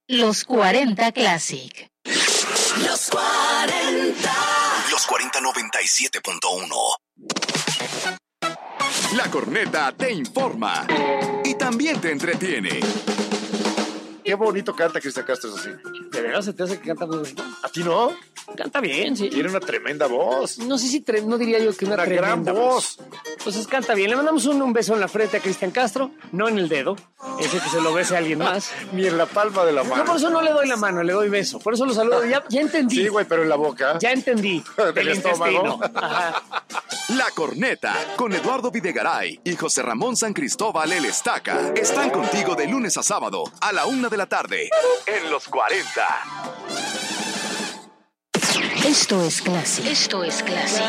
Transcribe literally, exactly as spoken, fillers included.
Los cuarenta Classic. Los cuarenta. Los cuarenta noventa y siete punto uno. La Corneta te informa y también te entretiene. Qué bonito canta Cristian Castro, así. ¿De verdad se te hace que canta muy bonito? ¿A ti no? Canta bien, sí. Tiene una tremenda voz. No sé si, tre- no diría yo que una, Una tremenda gran voz. Entonces canta bien. Le mandamos un, un beso en la frente a Cristian Castro, no en el dedo. Ese que se lo bese a alguien más. Ni en la palma de la No, mano. por eso no le doy la mano, le doy beso. Por eso lo saludo. Ya, ya entendí. Sí, güey, pero en la boca. Ya entendí. Del El estómago. intestino. Ajá. La Corneta, con Eduardo Videgaray y José Ramón San Cristóbal El Estaca, están contigo de lunes a sábado a la una de la tarde en Los cuarenta. Esto es Classic. Esto es Classic.